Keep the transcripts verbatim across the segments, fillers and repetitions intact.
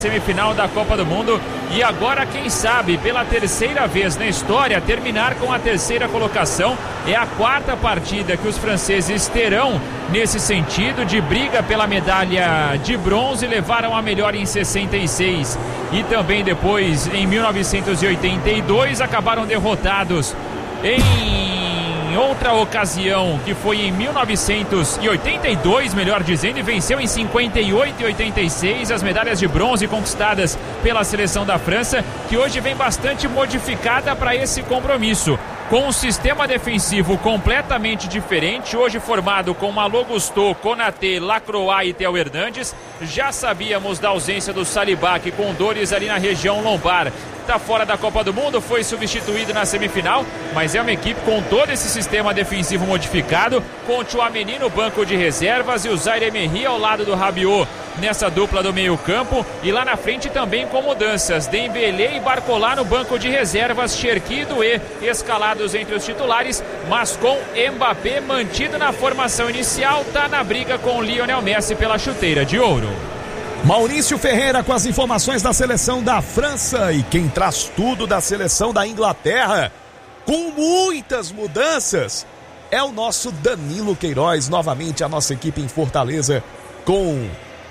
Semifinal da Copa do Mundo e agora, quem sabe, pela terceira vez na história, terminar com a terceira colocação. É a quarta partida que os franceses terão nesse sentido de briga pela medalha de bronze. Levaram a melhor em sessenta e seis e também depois em mil novecentos e oitenta e dois acabaram derrotados em outra ocasião, que foi em mil novecentos e oitenta e dois, melhor dizendo, e venceu em cinquenta e oito e oitenta e seis as medalhas de bronze conquistadas pela seleção da França, que hoje vem bastante modificada para esse compromisso, com um sistema defensivo completamente diferente, hoje formado com Malo Gusto, Konaté, Lacroix e Theo Hernandes. Já sabíamos da ausência do Saliba, que com dores ali na região lombar está fora da Copa do Mundo, foi substituído na semifinal, mas é uma equipe com todo esse sistema defensivo modificado, com o Tchouaméni no banco de reservas e o Zaire Emery ao lado do Rabiot nessa dupla do meio campo, e lá na frente também com mudanças, Dembélé e Barcola no banco de reservas, Cherki e Doué escalados entre os titulares, mas com Mbappé mantido na formação inicial, tá na briga com Lionel Messi pela chuteira de ouro. Maurício Ferreira com as informações da seleção da França, e quem traz tudo da seleção da Inglaterra, com muitas mudanças, é o nosso Danilo Queiroz, novamente a nossa equipe em Fortaleza, com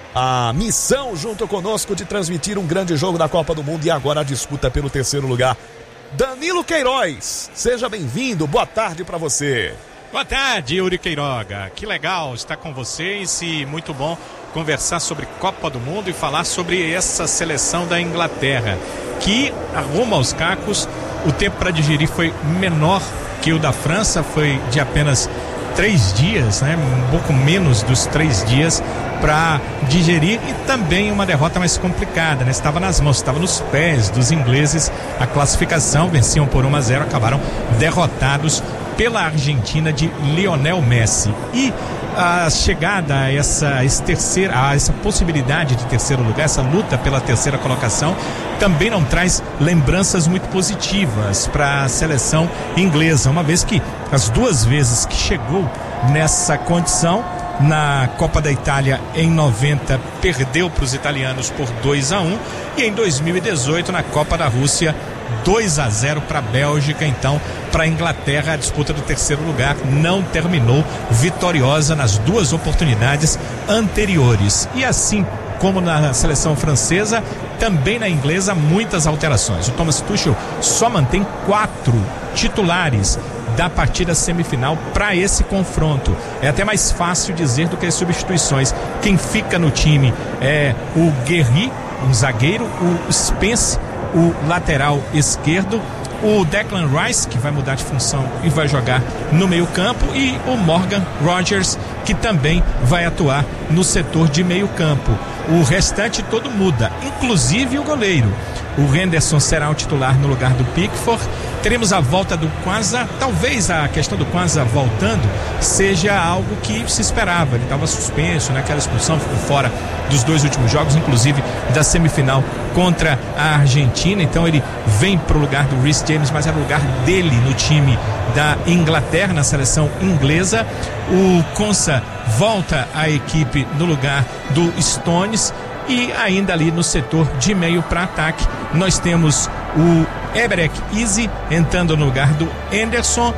a missão junto conosco de transmitir um grande jogo da Copa do Mundo e agora a disputa pelo terceiro lugar. Danilo Queiroz, seja bem-vindo, boa tarde para você. Boa tarde, Yuri Queiroga, que legal estar com vocês e muito bom conversar sobre Copa do Mundo e falar sobre essa seleção da Inglaterra, que arruma os cacos. O tempo para digerir foi menor que o da França, foi de apenas três dias, né? Um pouco menos dos três dias para digerir, e também uma derrota mais complicada, né? Estava nas mãos, estava nos pés dos ingleses a classificação, venciam por um a zero, acabaram derrotados pela Argentina de Lionel Messi. E a chegada a essa, esse terceiro, a essa possibilidade de terceiro lugar, essa luta pela terceira colocação, também não traz lembranças muito positivas para a seleção inglesa, uma vez que as duas vezes que chegou nessa condição, na Copa da Itália em noventa perdeu para os italianos por dois a um, e em dois mil e dezoito na Copa da Rússia dois a zero para a Bélgica. Então, para a Inglaterra, a disputa do terceiro lugar não terminou vitoriosa nas duas oportunidades anteriores. E assim como na seleção francesa, também na inglesa, muitas alterações. O Thomas Tuchel só mantém quatro titulares da partida semifinal para esse confronto. É até mais fácil dizer do que as substituições. Quem fica no time é o Guerri, um zagueiro, o Spence, o lateral esquerdo, o Declan Rice, que vai mudar de função e vai jogar no meio campo, e o Morgan Rogers, que também vai atuar no setor de meio campo. O restante todo muda, inclusive o goleiro. O Henderson será o titular no lugar do Pickford. Teremos a volta do Kwanzaa. Talvez a questão do Kwanzaa voltando seja algo que se esperava. Ele estava suspenso, naquela expulsão, ficou fora dos dois últimos jogos, inclusive da semifinal contra a Argentina. Então ele vem para o lugar do Reece James, mas é o lugar dele no time da Inglaterra, na seleção inglesa. O Konsa volta à equipe no lugar do Stones. E ainda ali no setor de meio para ataque, nós temos o Eberek Eze entrando no lugar do Henderson.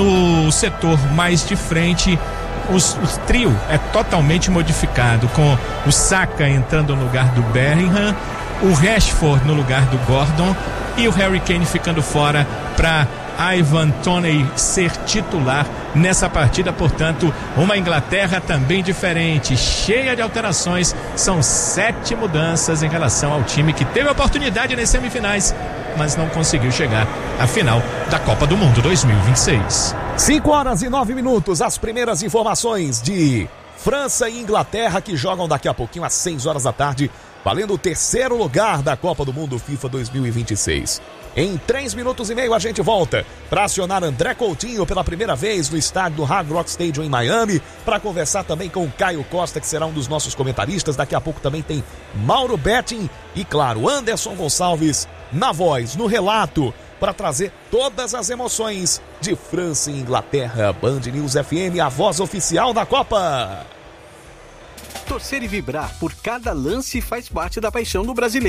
No setor mais de frente, os, o trio é totalmente modificado, com o Saka entrando no lugar do Bellingham, o Rashford no lugar do Gordon e o Harry Kane ficando fora para Ivan Toney ser titular nessa partida. Portanto, uma Inglaterra também diferente, cheia de alterações. São sete mudanças em relação ao time que teve a oportunidade nas semifinais, mas não conseguiu chegar à final da Copa do Mundo dois mil e vinte e seis. cinco horas e nove minutos, as primeiras informações de França e Inglaterra, que jogam daqui a pouquinho às seis horas da tarde, valendo o terceiro lugar da Copa do Mundo FIFA dois mil e vinte e seis. Em três minutos e meio a gente volta para acionar André Coutinho pela primeira vez no estádio do Hard Rock Stadium em Miami, para conversar também com o Caio Costa, que será um dos nossos comentaristas. Daqui a pouco também tem Mauro Betting e, claro, Anderson Gonçalves na voz, no relato, para trazer todas as emoções de França e Inglaterra. Band News F M, a voz oficial da Copa. Torcer e vibrar por cada lance faz parte da paixão do brasileiro.